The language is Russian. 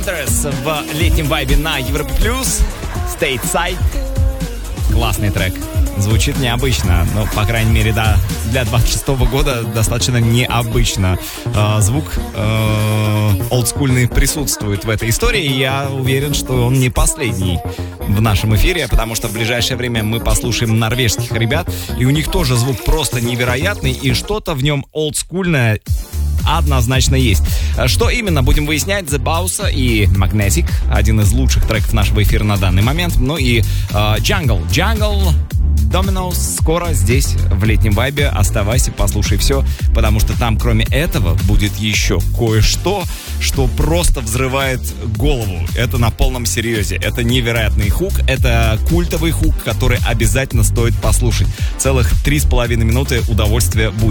Brothers в летнем вайбе на Европе Плюс. Stateside. Классный трек. Звучит необычно, но, по крайней мере, да, для 26-го года достаточно необычно. Звук олдскульный присутствует в этой истории, и я уверен, что он не последний в нашем эфире, потому что в ближайшее время мы послушаем норвежских ребят, и у них тоже звук просто невероятный, и что-то в нем олдскульное однозначно есть. Что именно, будем выяснять. The Bounce и Magnetic, один из лучших треков нашего эфира на данный момент. Ну и Jungle Dominoes скоро здесь, в летнем вайбе. Оставайся, послушай все, потому что там, кроме этого, будет еще кое-что, что просто взрывает голову. Это на полном серьезе. Это невероятный хук, это культовый хук, который обязательно стоит послушать. Целых 3,5 минуты удовольствия будет.